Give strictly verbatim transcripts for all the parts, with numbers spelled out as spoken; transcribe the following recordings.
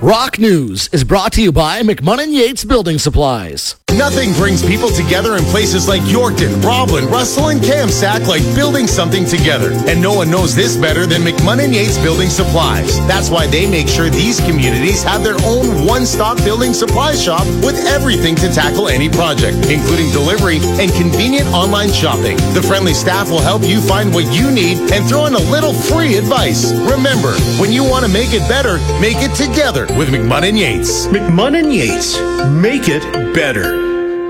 Rock News is brought to you by McMunnin Yates Building Supplies. Nothing brings people together in places like Yorkton, Roblin, Russell, and Kamsack like building something together. And no one knows this better than McMunnin Yates Building Supplies. That's why they make sure these communities have their own one-stop building supply shop with everything to tackle any project, including delivery and convenient online shopping. The friendly staff will help you find what you need and throw in a little free advice. Remember, when you want to make it better, make it together with McMunnin Yates. McMunnin Yates. Make it better.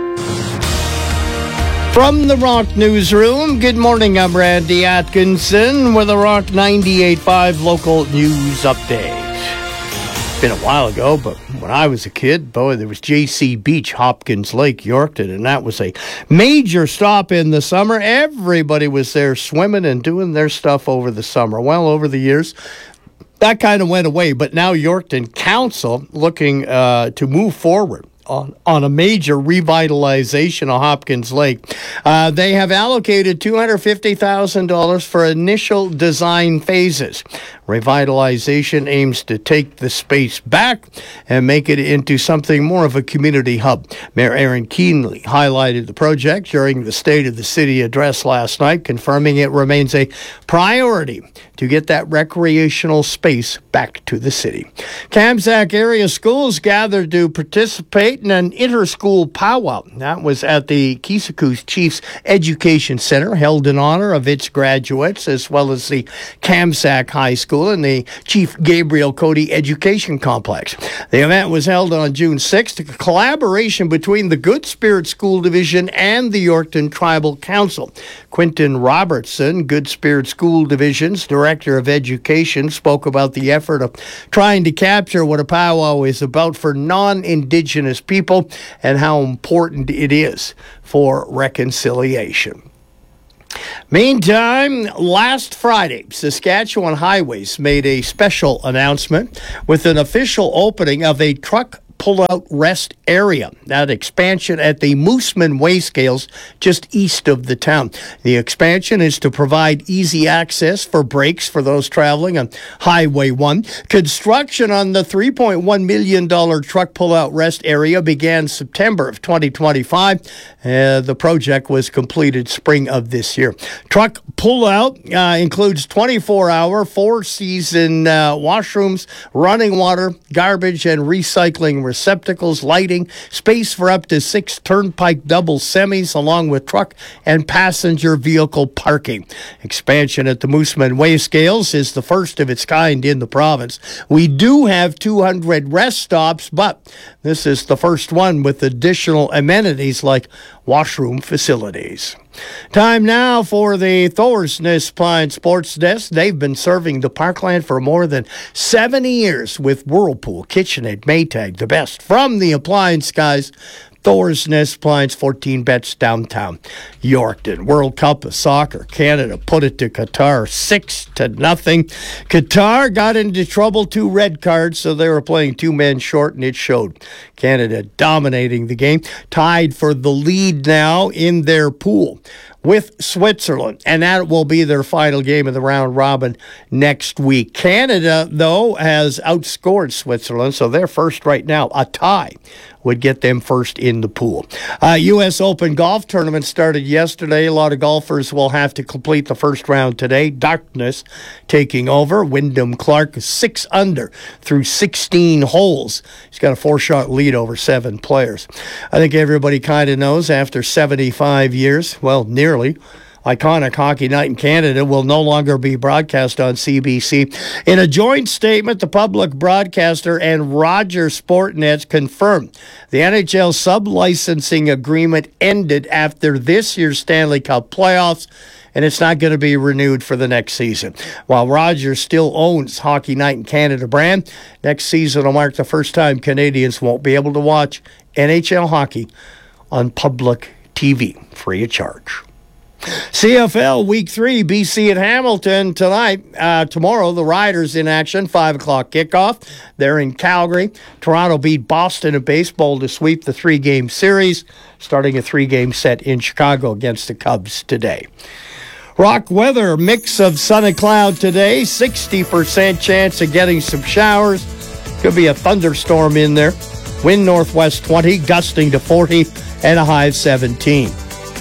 From the Rock Newsroom, good morning. I'm Randy Atkinson with a Rock ninety-eight point five local news update. It's been a while ago, but when I was a kid, boy, there was J C Beach, Hopkins Lake, Yorkton, and that was a major stop in the summer. Everybody was there swimming and doing their stuff over the summer. Well, over the years, that kind of went away, but now Yorkton Council looking uh, to move forward on, on a major revitalization of Hopkins Lake. Uh, they have allocated two hundred fifty thousand dollars for initial design phases. Revitalization aims to take the space back and make it into something more of a community hub. Mayor Aaron Keenley highlighted the project during the State of the City address last night, confirming it remains a priority to get that recreational space back to the city. Kamsack area schools gathered to participate in an inter-school powwow. That was at the Kisakous Chiefs Education Center, held in honor of its graduates, as well as the Kamsack High School and the Chief Gabriel Cody Education Complex. The event was held on June sixth, a collaboration between the Good Spirit School Division and the Yorkton Tribal Council. Quentin Robertson, Good Spirit School Division's Director of Education, spoke about the effort of trying to capture what a powwow is about for non-Indigenous people and how important it is for reconciliation. Meantime, last Friday, Saskatchewan Highways made a special announcement with an official opening of a truck pull-out rest area. That expansion at the Mooseman Way Scales just east of the town. The expansion is to provide easy access for brakes for those traveling on Highway one. Construction on the three point one million dollars truck pull-out rest area began September of twenty twenty-five. Uh, the project was completed spring of this year. Truck pull-out uh, includes twenty-four hour, four-season uh, washrooms, running water, garbage, and recycling receptacles, lighting, space for up to six turnpike double semis, along with truck and passenger vehicle parking. Expansion at the Mooseman Way Scales is the first of its kind in the province. We do have two hundred rest stops, but this is the first one with additional amenities like washroom facilities. Time now for the Thorsness Pine Sports Desk. They've been serving the Parkland for more than seventy years with Whirlpool, KitchenAid, Maytag, the best from the appliance guys. Thor's Nest Pines, fourteen bets downtown Yorkton. World Cup of Soccer. Canada put it to Qatar six to nothing. Qatar got into trouble, two red cards, so they were playing two men short, and it showed. Canada dominating the game, tied for the lead now in their pool with Switzerland, and that will be their final game of the round robin next week. Canada, though, has outscored Switzerland, so they're first right now. A tie would get them first in the pool. Uh, U S Open golf tournament started yesterday. A lot of golfers will have to complete the first round today. Darkness taking over. Wyndham Clark is six under through sixteen holes. He's got a four-shot lead over seven players. I think everybody kind of knows after seventy-five years, well, nearly, iconic Hockey Night in Canada will no longer be broadcast on C B C. In a joint statement, the public broadcaster and Rogers Sportnet confirmed the N H L sub-licensing agreement ended after this year's Stanley Cup playoffs, and it's not going to be renewed for the next season. While Rogers still owns Hockey Night in Canada brand, next season will mark the first time Canadians won't be able to watch N H L hockey on public T V free of charge. C F L Week three, B C at Hamilton tonight. Uh, tomorrow, the Riders in action, five o'clock kickoff. They're in Calgary. Toronto beat Boston in baseball to sweep the three-game series, starting a three-game set in Chicago against the Cubs today. Rock weather, mix of sun and cloud today, sixty percent chance of getting some showers. Could be a thunderstorm in there. Wind northwest twenty, gusting to forty, and a high of seventeen.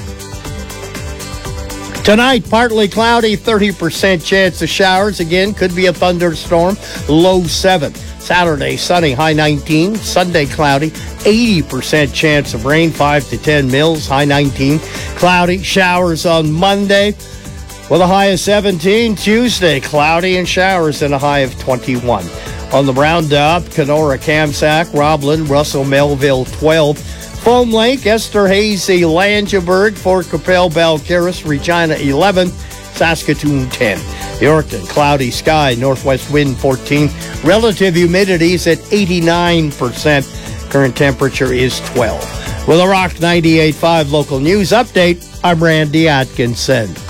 Tonight, partly cloudy, thirty percent chance of showers. Again, could be a thunderstorm, low seven. Saturday, sunny, high nineteen. Sunday, cloudy, eighty percent chance of rain, five to ten mils, high nineteen. Cloudy, showers on Monday with a high of seventeen. Tuesday, cloudy and showers and a high of twenty-one. On the roundup, Kenora, Kamsack, Roblin, Russell, Melville, twelve. Foam Lake, Esterhazy, Langeberg, Fort Capel, Balcarres, Regina, eleven. Saskatoon, ten. Yorkton, cloudy sky, northwest wind, fourteen. Relative humidity is at eighty-nine percent. Current temperature is twelve. With a Rock ninety-eight point five local news update, I'm Randy Atkinson.